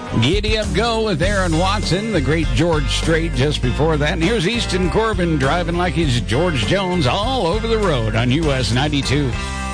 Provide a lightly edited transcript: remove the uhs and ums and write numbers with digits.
Giddy Up Go with Aaron Watson, the great George Strait just before that. And here's Easton Corbin driving like he's George Jones all over the road on US 92.